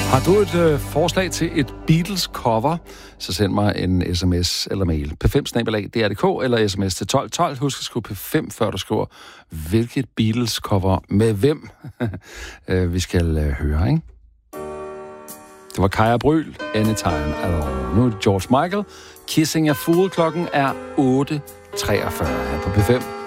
Har du et forslag til et Beatles-cover, så send mig en sms eller mail. p5@dr.dk eller sms til 1212. Husk at skrive P5, før du skriver, hvilket Beatles-cover med hvem vi skal høre, ikke? Det var Kaja Bryl, Anytime at All. Nu er det George Michael, Kissing a Fool. Klokken er 8:43 her på P5.